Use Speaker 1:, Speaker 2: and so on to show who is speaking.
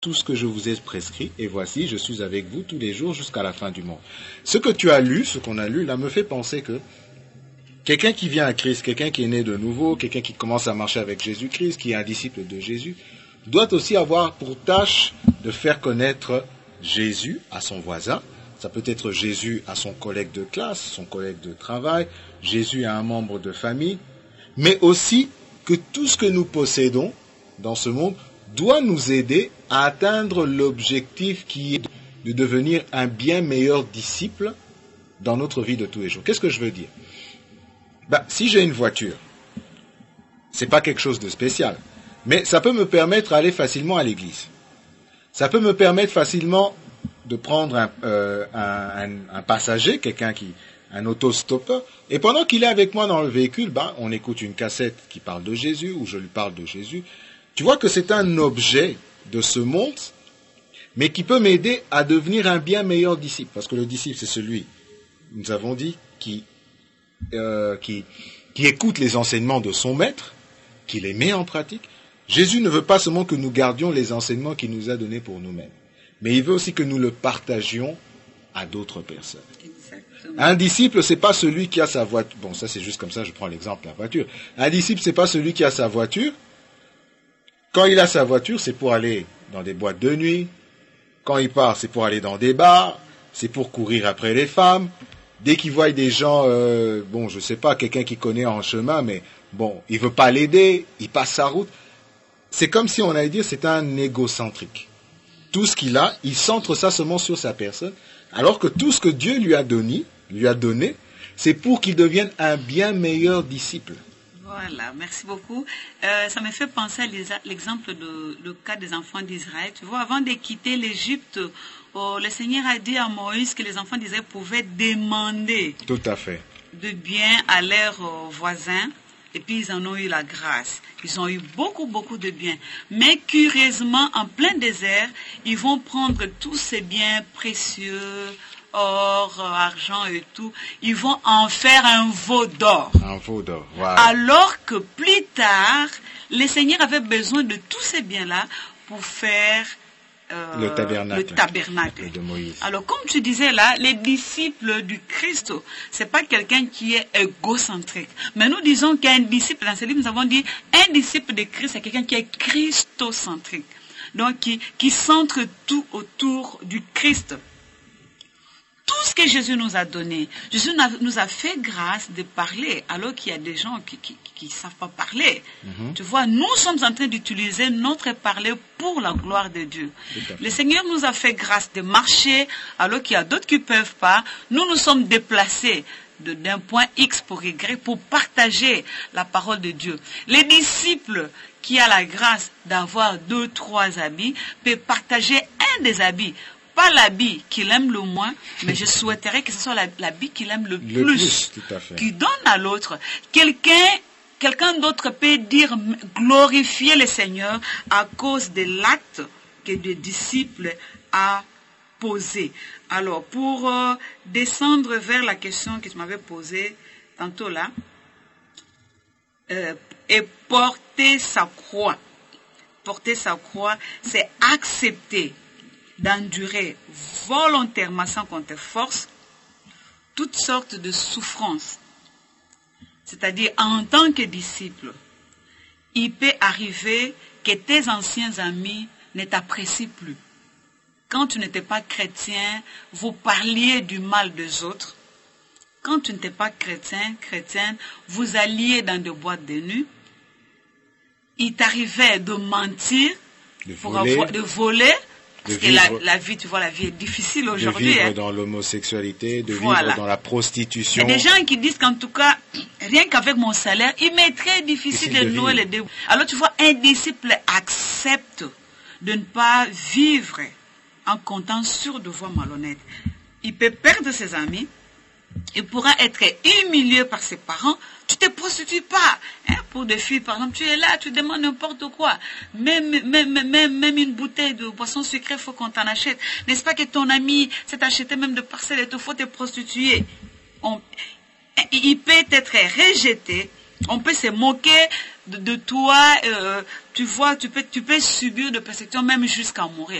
Speaker 1: tout ce que je vous ai prescrit, et voici, je suis avec vous tous les jours jusqu'à la fin du monde. Ce que tu as lu, ce qu'on a lu, là, me fait penser que quelqu'un qui vient à Christ, quelqu'un qui est né de nouveau, quelqu'un qui commence à marcher avec Jésus-Christ, qui est un disciple de Jésus, doit aussi avoir pour tâche de faire connaître Jésus à son voisin. Ça peut être Jésus à son collègue de classe, son collègue de travail, Jésus à un membre de famille, mais aussi que tout ce que nous possédons dans ce monde doit nous aider à atteindre l'objectif qui est de devenir un bien meilleur disciple dans notre vie de tous les jours. Qu'est-ce que je veux dire? Si j'ai une voiture, c'est pas quelque chose de spécial, mais ça peut me permettre d'aller facilement à l'église. Ça peut me permettre facilement de prendre un passager, un autostoppeur, et pendant qu'il est avec moi dans le véhicule, on écoute une cassette qui parle de Jésus, ou je lui parle de Jésus. Tu vois que c'est un objet de ce monde, mais qui peut m'aider à devenir un bien meilleur disciple. Parce que le disciple, c'est celui, nous avons dit, qui écoute les enseignements de son maître, qui les met en pratique. Jésus ne veut pas seulement que nous gardions les enseignements qu'il nous a donnés pour nous-mêmes, mais il veut aussi que nous le partagions à d'autres personnes. Exactement. Un disciple, c'est pas celui qui a sa voiture. Bon, ça c'est juste comme ça, je prends l'exemple de la voiture. Un disciple, c'est pas celui qui a sa voiture. Quand il a sa voiture, c'est pour aller dans des boîtes de nuit. Quand il part, c'est pour aller dans des bars. C'est pour courir après les femmes. Dès qu'il voit des gens, je sais pas, quelqu'un qu'il connaît en chemin, mais bon, il veut pas l'aider, il passe sa route. C'est comme si on allait dire c'est un égocentrique. Tout ce qu'il a, il centre ça seulement sur sa personne, alors que tout ce que Dieu lui a donné, c'est pour qu'il devienne un bien meilleur disciple.
Speaker 2: Voilà, merci beaucoup. Ça me fait penser à l'exemple le cas des enfants d'Israël. Tu vois, avant de quitter l'Égypte, le Seigneur a dit à Moïse que les enfants d'Israël pouvaient demander
Speaker 1: tout à fait
Speaker 2: de bien à leurs voisins, et puis ils en ont eu la grâce. Ils ont eu beaucoup, beaucoup de biens. Mais curieusement, en plein désert, ils vont prendre tous ces biens précieux, or, argent et tout, ils vont en faire un veau d'or.
Speaker 1: Un veau d'or, voilà.
Speaker 2: Alors que plus tard, le Seigneur avait besoin de tous ces biens-là pour faire
Speaker 1: le tabernacle de Moïse.
Speaker 2: Alors, comme tu disais là, les disciples du Christ, c'est pas quelqu'un qui est égocentrique. Mais nous disons qu'un disciple, dans ce livre, nous avons dit, un disciple de Christ, c'est quelqu'un qui est christocentrique. Donc, qui centre tout autour du Christ. Tout ce que Jésus nous a donné, Jésus nous a fait grâce de parler, alors qu'il y a des gens qui ne savent pas parler. Tu vois, nous sommes en train d'utiliser notre parler pour la gloire de Dieu. Le Seigneur nous a fait grâce de marcher, alors qu'il y a d'autres qui ne peuvent pas. Nous sommes déplacés d'un point X pour Y pour partager la parole de Dieu. Les disciples qui ont la grâce d'avoir 2, 3 habits peuvent partager un des habits. Pas l'habit qu'il aime le moins, mais je souhaiterais que ce soit l'habit qu'il aime le plus,
Speaker 1: tout à fait.
Speaker 2: Qui donne à l'autre. Quelqu'un d'autre peut dire glorifier le Seigneur à cause de l'acte que le disciple a posé. Alors, pour descendre vers la question que tu m'avais posée tantôt là, et porter sa croix. Porter sa croix, c'est accepter d'endurer volontairement sans compter force toutes sortes de souffrances. C'est-à-dire, en tant que disciple, il peut arriver que tes anciens amis ne t'apprécient plus. Quand tu n'étais pas chrétien, vous parliez du mal des autres. Quand tu n'étais pas chrétienne, vous alliez dans des boîtes de nuit. Il t'arrivait de mentir, de voler. Parce que la vie, tu vois, la vie est difficile aujourd'hui.
Speaker 1: De vivre dans l'homosexualité, de vivre dans la prostitution.
Speaker 2: Il y a des gens qui disent qu'en tout cas, rien qu'avec mon salaire, il m'est très difficile de louer les deux. Alors tu vois, un disciple accepte de ne pas vivre en comptant sur de voies malhonnêtes. Il peut perdre ses amis, il pourra être humilié par ses parents. Tu ne te prostitues pas. Pour des filles, par exemple, tu es là, tu demandes n'importe quoi. Même une bouteille de boisson sucrée, il faut qu'on t'en achète. N'est-ce pas que ton ami s'est acheté même de parcelles et il faut te prostituer? Il peut être rejeté, on peut se moquer, de toi, tu vois, tu peux subir de persécutions même jusqu'à mourir.